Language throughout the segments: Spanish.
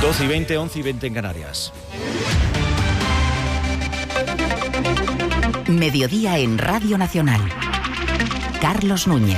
12:20, 11:20 en Canarias. Mediodía en Radio Nacional. Carlos Núñez.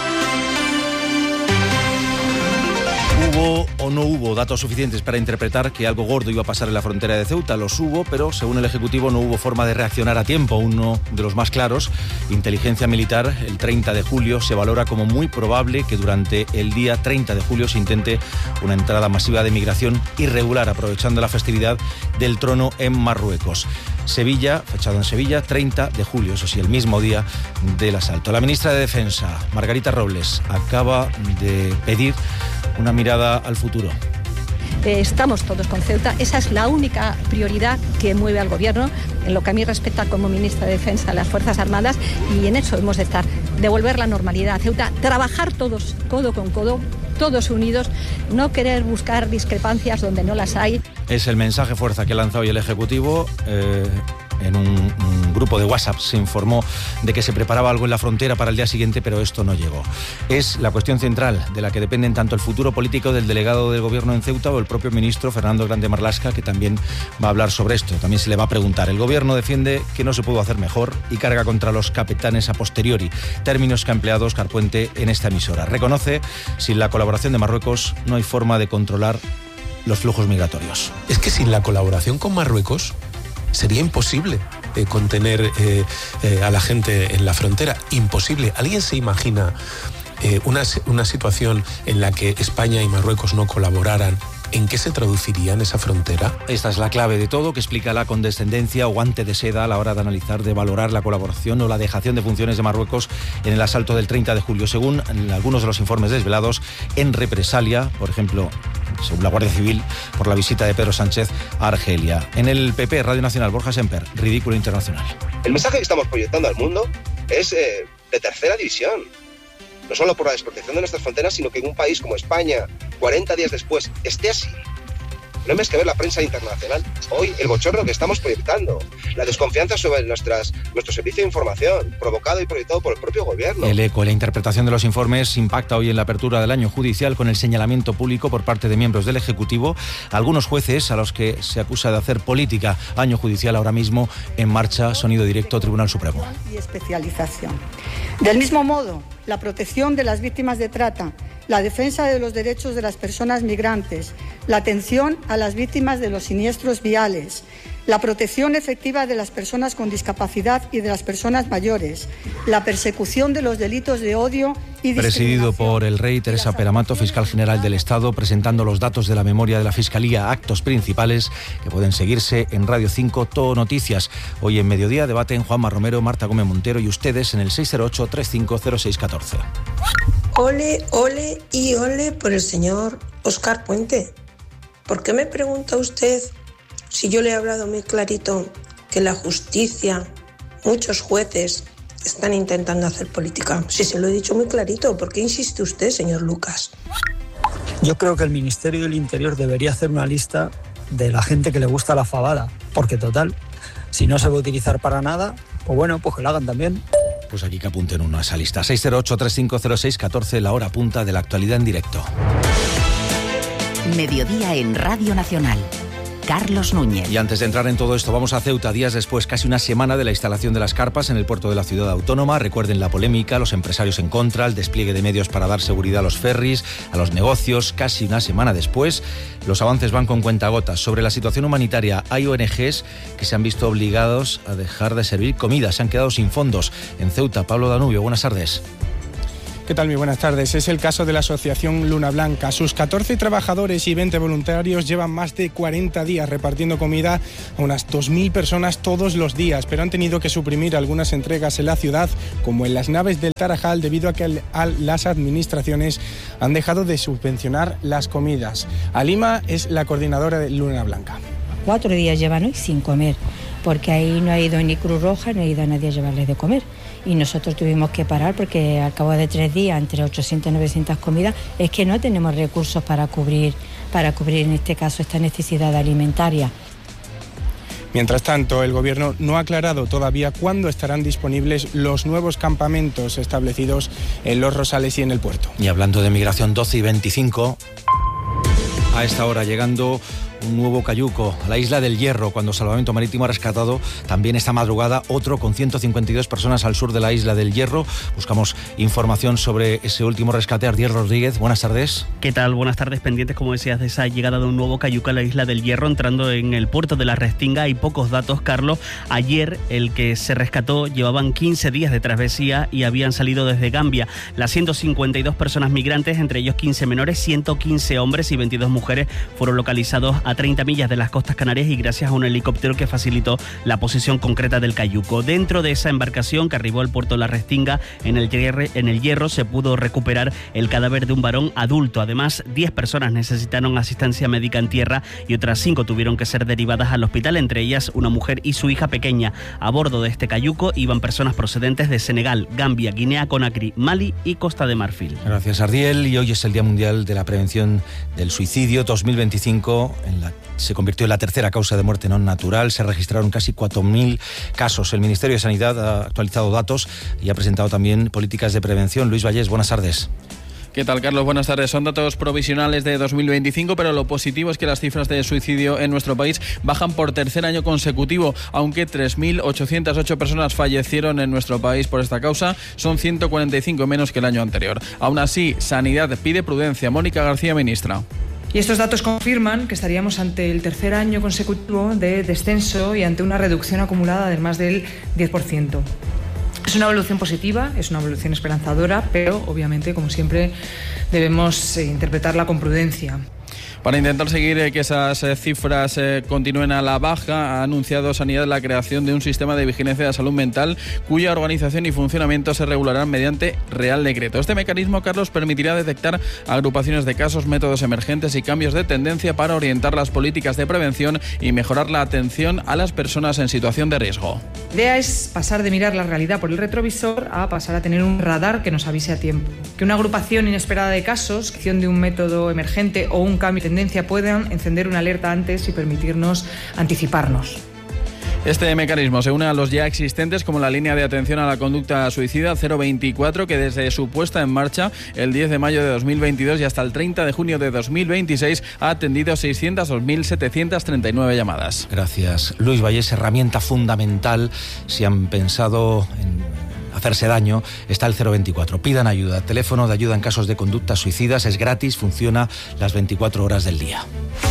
¿Hubo o no hubo datos suficientes para interpretar que algo gordo iba a pasar en la frontera de Ceuta? Los hubo, pero según el Ejecutivo no hubo forma de reaccionar a tiempo. Uno de los más claros, inteligencia militar, el 30 de julio se valora como muy probable que durante el día 30 de julio se intente una entrada masiva de migración irregular, aprovechando la festividad del trono en Marruecos. Sevilla, fechado en Sevilla, 30 de julio, eso sí, el mismo día del asalto. La ministra de Defensa, Margarita Robles, acaba de pedir una mirada al futuro. Estamos todos con Ceuta, esa es la única prioridad que mueve al Gobierno, en lo que a mí respecta como ministra de Defensa, las Fuerzas Armadas, y en eso hemos de estar, devolver la normalidad a Ceuta, trabajar todos, codo con codo, todos unidos, no querer buscar discrepancias donde no las hay. Es el mensaje fuerza que lanza hoy el Ejecutivo. En un grupo de WhatsApp se informó de que se preparaba algo en la frontera para el día siguiente, pero esto no llegó. Es la cuestión central de la que dependen tanto el futuro político del delegado del Gobierno en Ceuta o el propio ministro Fernando Grande Marlaska, que también va a hablar sobre esto. También se le va a preguntar. El Gobierno defiende que no se pudo hacer mejor y carga contra los capitanes a posteriori, términos que ha empleado Óscar Puente en esta emisora. Reconoce, sin la colaboración de Marruecos no hay forma de controlar los flujos migratorios. Es que sin la colaboración con Marruecos sería imposible contener a la gente en la frontera. Imposible. ¿Alguien se imagina una situación en la que España y Marruecos no colaboraran? ¿En qué se traduciría en esa frontera? Esta es la clave de todo, que explica la condescendencia o guante de seda a la hora de analizar, de valorar la colaboración o la dejación de funciones de Marruecos en el asalto del 30 de julio, según algunos de los informes desvelados, en represalia, por ejemplo, según la Guardia Civil, por la visita de Pedro Sánchez a Argelia. En el PP, Radio Nacional, Borja Semper, ridículo internacional. El mensaje que estamos proyectando al mundo es de tercera división. No solo por la desprotección de nuestras fronteras, sino que en un país como España, 40 días después, esté así. No hay más que ver la prensa internacional. Hoy, el bochorno que estamos proyectando, la desconfianza sobre nuestro servicio de información, provocado y proyectado por el propio Gobierno. El eco y la interpretación de los informes impacta hoy en la apertura del año judicial con el señalamiento público por parte de miembros del Ejecutivo, algunos jueces a los que se acusa de hacer política. Año judicial ahora mismo en marcha, sonido directo, Tribunal Supremo. Y especialización. Del mismo modo, la protección de las víctimas de trata, la defensa de los derechos de las personas migrantes, la atención a las víctimas de los siniestros viales, la protección efectiva de las personas con discapacidad y de las personas mayores, la persecución de los delitos de odio y discriminación. Presidido por el rey, Teresa Peramato, fiscal general del Estado, presentando los datos de la memoria de la Fiscalía, actos principales que pueden seguirse en Radio 5, Todo Noticias. Hoy en mediodía debaten Juanma Romero, Marta Gómez Montero y ustedes en el 608-350614. Ole, ole y ole por el señor Óscar Puente. ¿Por qué me pregunta usted si yo le he hablado muy clarito que la justicia, muchos jueces están intentando hacer política? Si se lo he dicho muy clarito, ¿por qué insiste usted, señor Lucas? Yo creo que el Ministerio del Interior debería hacer una lista de la gente que le gusta la fabada, porque total, si no se va a utilizar para nada, pues bueno, pues que lo hagan también. Pues aquí que apunten uno a esa lista. 608-350614, la hora punta de la actualidad en directo. Mediodía en Radio Nacional. Carlos Núñez. Y antes de entrar en todo esto, vamos a Ceuta, días después, casi una semana de la instalación de las carpas en el puerto de la ciudad autónoma. Recuerden la polémica, los empresarios en contra, el despliegue de medios para dar seguridad a los ferries, a los negocios. Casi una semana después, los avances van con cuentagotas. Sobre la situación humanitaria, hay ONGs que se han visto obligados a dejar de servir comida, se han quedado sin fondos. En Ceuta, Pablo Danubio, buenas tardes. ¿Qué tal? Muy buenas tardes. Es el caso de la asociación Luna Blanca. Sus 14 trabajadores y 20 voluntarios llevan más de 40 días repartiendo comida a unas 2.000 personas todos los días, pero han tenido que suprimir algunas entregas en la ciudad, como en las naves del Tarajal, debido a que las administraciones han dejado de subvencionar las comidas. Alima es la coordinadora de Luna Blanca. 4 días llevan hoy sin comer, porque ahí no ha ido ni Cruz Roja, no ha ido a nadie a llevarles de comer. Y nosotros tuvimos que parar porque al cabo de 3 días, entre 800 y 900 comidas, es que no tenemos recursos para cubrir en este caso esta necesidad alimentaria. Mientras tanto, el Gobierno no ha aclarado todavía cuándo estarán disponibles los nuevos campamentos establecidos en Los Rosales y en el puerto. Y hablando de migración, 12:25... A esta hora, llegando un nuevo cayuco a la isla del Hierro, cuando Salvamento Marítimo ha rescatado también esta madrugada otro con 152 personas al sur de la isla del Hierro. Buscamos información sobre ese último rescate. Ardiel Rodríguez, buenas tardes. ¿Qué tal? Buenas tardes, pendientes, como decías, de esa llegada de un nuevo cayuco a la isla del Hierro, entrando en el puerto de la Restinga. Hay pocos datos, Carlos. Ayer, el que se rescató, llevaban 15 días de travesía y habían salido desde Gambia. Las 152 personas migrantes, entre ellos 15 menores, 115 hombres y 22 mujeres, fueron localizados a 30 millas de las costas canarias y gracias a un helicóptero que facilitó la posición concreta del cayuco. Dentro de esa embarcación que arribó al puerto de la Restinga, en el Hierro, se pudo recuperar el cadáver de un varón adulto. Además, 10 personas necesitaron asistencia médica en tierra y otras 5 tuvieron que ser derivadas al hospital, entre ellas una mujer y su hija pequeña. A bordo de este cayuco iban personas procedentes de Senegal, Gambia, Guinea-Conakry, Mali y Costa de Marfil. Gracias, Ardiel. Y hoy es el Día Mundial de la Prevención del Suicidio 2025. Se convirtió en la tercera causa de muerte no natural. Se registraron casi 4.000 casos. El Ministerio de Sanidad ha actualizado datos y ha presentado también políticas de prevención. Luis Vallés, buenas tardes. ¿Qué tal, Carlos? Buenas tardes. Son datos provisionales de 2025, pero lo positivo es que las cifras de suicidio en nuestro país bajan por tercer año consecutivo. Aunque 3.808 personas fallecieron en nuestro país por esta causa, son 145 menos que el año anterior. Aún así, Sanidad pide prudencia. Mónica García, ministra. Y estos datos confirman que estaríamos ante el tercer año consecutivo de descenso y ante una reducción acumulada de más del 10%. Es una evolución positiva, es una evolución esperanzadora, pero obviamente, como siempre, debemos interpretarla con prudencia. Para intentar seguir que esas cifras continúen a la baja, ha anunciado Sanidad la creación de un sistema de vigilancia de salud mental cuya organización y funcionamiento se regularán mediante Real Decreto. Este mecanismo, Carlos, permitirá detectar agrupaciones de casos, métodos emergentes y cambios de tendencia para orientar las políticas de prevención y mejorar la atención a las personas en situación de riesgo. La idea es pasar de mirar la realidad por el retrovisor a pasar a tener un radar que nos avise a tiempo. Que una agrupación inesperada de casos, acción de un método emergente o un cambio de tendencia puedan encender una alerta antes y permitirnos anticiparnos. Este mecanismo se une a los ya existentes, como la línea de atención a la conducta suicida 024, que desde su puesta en marcha el 10 de mayo de 2022 y hasta el 30 de junio de 2026 ha atendido 602.739 llamadas. Gracias, Luis Vallés. Herramienta fundamental si han pensado en hacerse daño, está el 024. Pidan ayuda. Teléfono de ayuda en casos de conductas suicidas. Es gratis, funciona las 24 horas del día.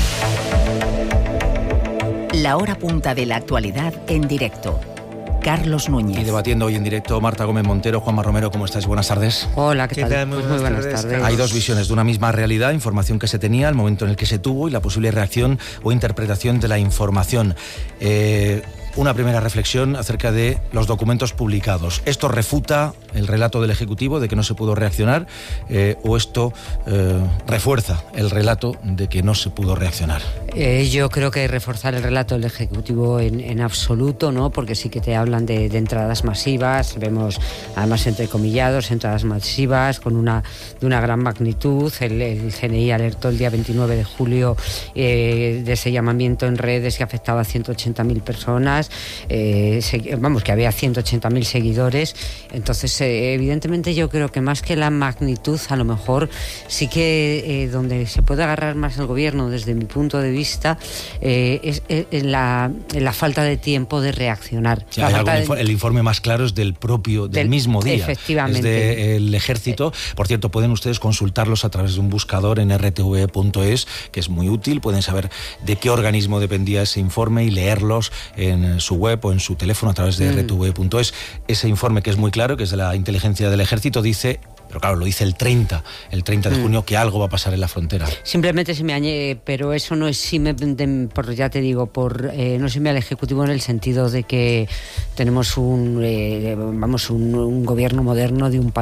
La hora punta de la actualidad en directo. Carlos Núñez. Y debatiendo hoy en directo Marta Gómez Montero. Juanma Romero, ¿cómo estáis? Buenas tardes. Hola, ¿qué tal? Muy buenas tardes. Hay dos visiones de una misma realidad, información que se tenía, el momento en el que se tuvo y la posible reacción o interpretación de la información. Una primera reflexión acerca de los documentos publicados. ¿Esto refuta el relato del Ejecutivo de que no se pudo reaccionar o esto refuerza el relato de que no se pudo reaccionar? Yo creo que reforzar el relato del Ejecutivo en absoluto, ¿no? Porque sí que te hablan de entradas masivas, vemos además entrecomillados, entradas masivas de una gran magnitud. El CNI alertó el día 29 de julio de ese llamamiento en redes que afectaba a 180.000 personas. Que había 180.000 seguidores. Entonces, evidentemente yo creo que más que la magnitud, a lo mejor sí que donde se puede agarrar más el gobierno desde mi punto de vista es en la falta de tiempo de reaccionar. Sí, el informe más claro es del mismo día. Efectivamente. Es del Ejército. Por cierto, pueden ustedes consultarlos a través de un buscador en rtve.es, que es muy útil. Pueden saber de qué organismo dependía ese informe y leerlos en su web o en su teléfono a través de rtve.es. Ese informe, que es muy claro, que es de la inteligencia del Ejército, dice, pero claro, lo dice el 30 de junio, que algo va a pasar en la frontera. Simplemente se me añade, pero eso no es ya te digo, no se me al Ejecutivo en el sentido de que tenemos un gobierno moderno de un país